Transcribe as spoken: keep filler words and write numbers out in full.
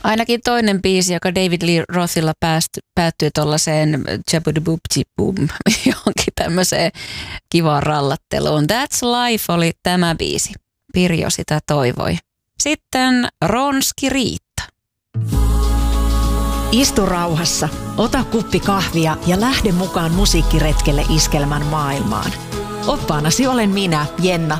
Ainakin toinen biisi, joka David Lee Rothilla päästy, päättyy tuollaiseen jabudibup-jibum, johonkin tämmöiseen kivaan rallatteluun. That's Life oli tämä biisi. Pirjo sitä toivoi. Sitten Ronski Riitta. Istu rauhassa, ota kuppi kahvia ja lähde mukaan musiikkiretkelle Iskelmän maailmaan. Oppaanasi olen minä, Jenna,